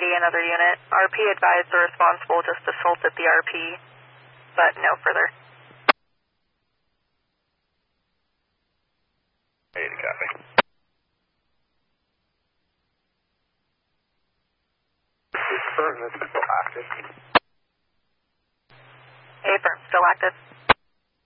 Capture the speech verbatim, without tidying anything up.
eighty, another unit. R P advised the responsible just assaulted the R P, but no further. eighty, copy. Affirm, this is still active. Affirm, still active.